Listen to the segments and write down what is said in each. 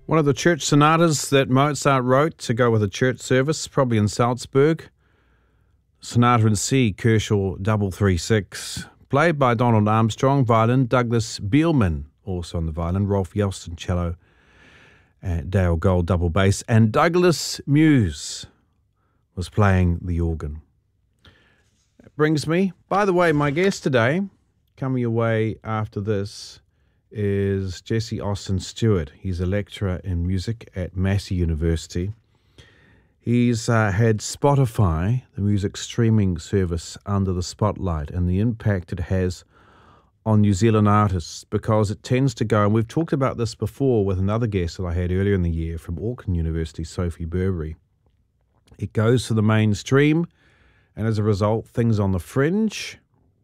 One of the church sonatas that Mozart wrote to go with a church service, probably in Salzburg. Sonata in C, Kershaw 336, played by Donald Armstrong, violin, Douglas Beelman, also on the violin, Rolf Yelston, cello, and Dale Gold, double bass, and Douglas Muse was playing the organ. That brings me, by the way, my guest today, coming your way after this, is Jesse Austin Stewart. He's a lecturer in music at Massey University. He's had Spotify, the music streaming service, under the spotlight and the impact it has on New Zealand artists, because it tends to go, and we've talked about this before with another guest that I had earlier in the year from Auckland University, Sophie Burberry. It goes to the mainstream, and as a result, things on the fringe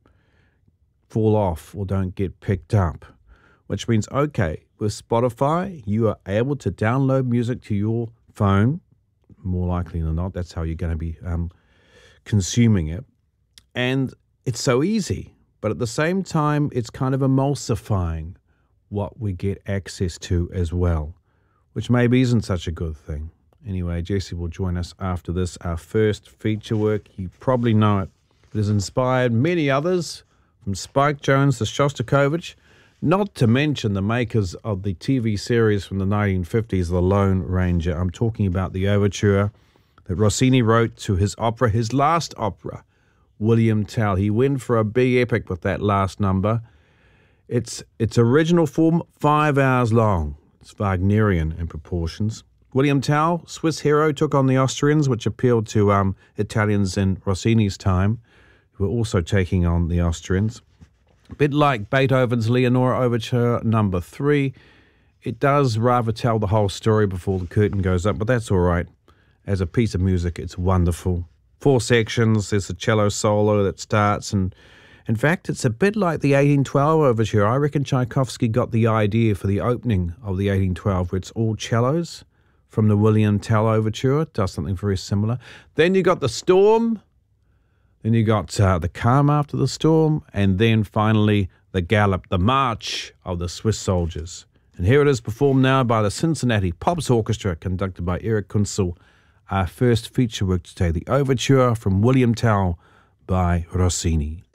fall off or don't get picked up. Which means, okay, with Spotify, you are able to download music to your phone. More likely than not, that's how you're going to be consuming it. And it's so easy. But at the same time, it's kind of emulsifying what we get access to as well, which maybe isn't such a good thing. Anyway, Jesse will join us after this, our first feature work. You probably know it. It has inspired many others, from Spike Jones to Shostakovich, not to mention the makers of the TV series from the 1950s, The Lone Ranger. I'm talking about the overture that Rossini wrote to his opera, his last opera, William Tell. He went for a big epic with that last number. Its original form, 5 hours long. It's Wagnerian in proportions. William Tell, Swiss hero, took on the Austrians, which appealed to Italians in Rossini's time, who were also taking on the Austrians. A bit like Beethoven's Leonore Overture No. 3, it does rather tell the whole story before the curtain goes up, but that's all right. As a piece of music, it's wonderful. 4 sections, there's a cello solo that starts, and in fact, it's a bit like the 1812 Overture. I reckon Tchaikovsky got the idea for the opening of the 1812, where it's all cellos, from the William Tell Overture. It does something very similar. Then you got the storm. Then you got the calm after the storm, and then finally the gallop, the march of the Swiss soldiers. And here it is performed now by the Cincinnati Pops Orchestra, conducted by Eric Kunzel. Our first feature work today, the Overture from William Tell by Rossini.